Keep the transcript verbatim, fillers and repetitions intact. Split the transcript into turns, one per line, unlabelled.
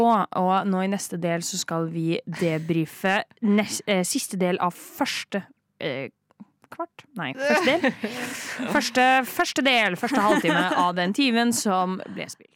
Og nå i neste del så skal vi debrife nest, eh, siste del av første eh, kvart? Nei, første del. Første, første del, første halvtime av den timen som ble spilt.